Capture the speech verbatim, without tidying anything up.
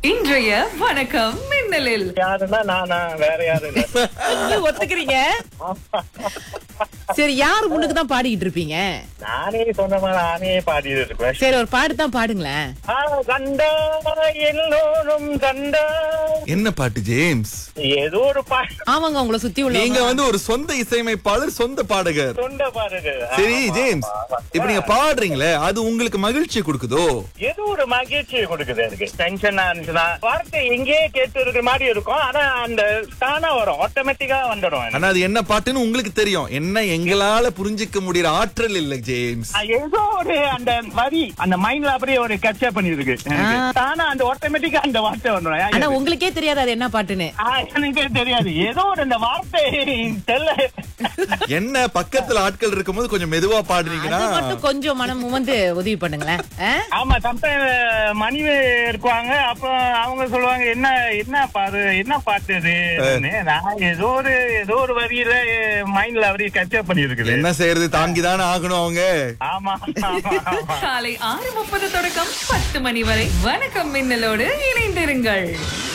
இன்றைய வணக்கம் மின்னலில் யாருன்னா நானா வேற யாரும் இல்ல. ஐயோ, ஒத்துக்கிறீங்க. சரி, யாரு முன்னுக்கு தான் பாடிக்கிட்டு இருப்பீங்க? நானே சொந்தமா நானே பாடிட்டு இருப்பேன். சரி, ஒரு பாட்டு தான் பாடுங்களேன். ஆ, கண்டா எல்லோரும் கண்டா. என்ன பாட்டு ஜேம்ஸ்? ஏதோ ஒரு பாட்டு ஆமாங்க, உங்களை சுத்தி உள்ள நீங்க வந்து ஒரு சொந்த இசையமைப்பாளர், சொந்த பாடகர். சொந்த பாருங்க. சரி ஜேம்ஸ், இப்ப நீங்க பாடுறீங்களே, அது உங்களுக்கு மகிழ்ச்சி கொடுக்குதோ? ஏதோ ஒரு மகிழ்ச்சியை கொடுக்குது. எனக்கு டென்ஷனா இருந்துச்சுன்னா வார்த்தை எங்கேயே கேட்டு இருக்கிற மாதிரி இருக்கும். ஆனா அந்த தானா வரும், ஆட்டோமேட்டிக்கா வந்துடும் எனக்கு. ஆனா அது என்ன பாட்டுன்னு உங்களுக்கு தெரியும். என்ன எங்களால புரிஞ்சிக்க முடியற ஆற்றல் இல்ல ஜேம்ஸ். ஆ, ஏதோ ஒரு அந்த வரி அந்த மைண்ட்ல அப்படியே ஒரு கேப்சர் பண்ணிருக்கு. எனக்கு தானா அந்த ஆட்டோமேட்டிக்கா அந்த வார்த்தை ஆனா வந்துடும். உங்களுக்கே தெரியாது அது என்ன பாட்டுன்னு. ஆ, எனக்கே தெரியாது. ஏதோ ஒரு அந்த வார்த்தை தெரியல. என்ன பக்கத்துல ஆட்கள் இருக்கும்போது கொஞ்சம் மெதுவா பாடுறீங்கன்னா அது மட்டும் கொஞ்சம் மனம் வந்து உதவி பண்ணுங்களேன். ஆ? ஆமா, சம்டைம் மணிவு இருக்குவாங்க. அப்ப அவங்க சொல்லுவாங்க, என்ன என்ன பாரு என்ன பாட்டு இது. நான் ஏதோ ஒரு ஏதோ ஒரு வரியில மைண்ட்ல அப்படியே கேப்சர் பண்ணி இருக்குது. என்ன செய்யறது, தாங்கிதானே ஆகணும் அவங்க. ஆமா ஆமா ஆமா. காலை ஆறு முப்பது தொடக்கம் பத்து மணி வரை வணக்கம் மின்னலோடு இணைந்திருங்கள்.